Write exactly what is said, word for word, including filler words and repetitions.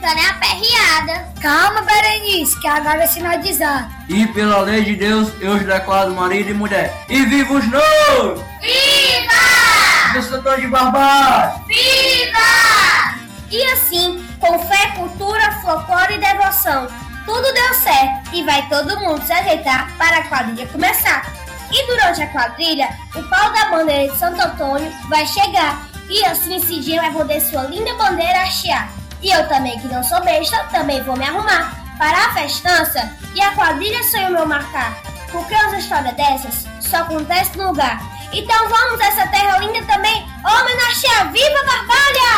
escutando é a perreada. Calma, Berenice, que agora é sinal de exato. E pela lei de Deus, eu os declaro marido e mulher. E viva os noivos! Viva! Do Santão de Barbados! Viva! E assim, com fé, cultura, folclore e devoção, tudo deu certo e vai todo mundo se ajeitar para a quadrilha começar. E durante a quadrilha, o pau da bandeira de Santo Antônio vai chegar e assim Cidinha vai poder sua linda bandeira hastear. E eu também, que não sou besta, também vou me arrumar para a festança e a quadrilha sonho meu marcar. Porque uma história dessas só acontece no lugar. Então vamos a essa terra linda também homenagear. Viva Barbalha!